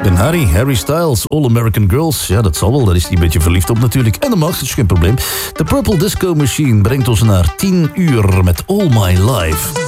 En Harry Styles, All American Girls. Ja, dat zal wel, daar is hij een beetje verliefd op natuurlijk. En dat mag, dat is geen probleem. The Purple Disco Machine brengt ons naar 10 uur met All My Life.